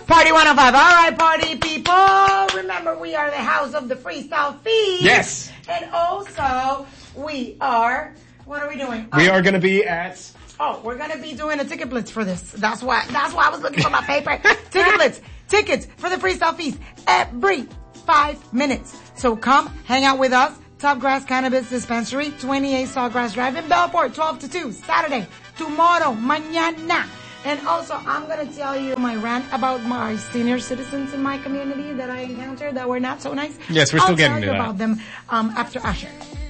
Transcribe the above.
Party 105. All right, party people. Remember, we are the house of the freestyle feed. Yes. And also, we are, what are we doing? We are going to be at... Oh, we're going to be doing a ticket blitz for this. That's why I was looking for my paper. Ticket blitz. Tickets for the freestyle feast every 5 minutes. So come, hang out with us. Top Grass Cannabis Dispensary, 28 Sawgrass Drive in Bellport, 12 to 2, Saturday, tomorrow, mañana. And also, I'm going to tell you my rant about my senior citizens in my community that I encountered that were not so nice. Yes, we're still getting to that. I'll tell you about them after Usher.